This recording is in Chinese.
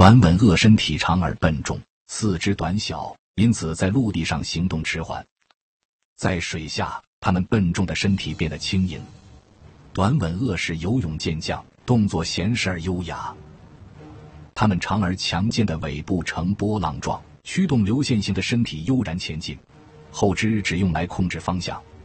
短吻鳄身体长而笨重，四肢短小，因此在陆地上行动迟缓。在水下，它们笨重的身体变得轻盈。短吻鳄是游泳健将，动作闲适而优雅。它们长而强健的尾部呈波浪状，驱动流线型的身体悠然前进，后肢只用来控制方向。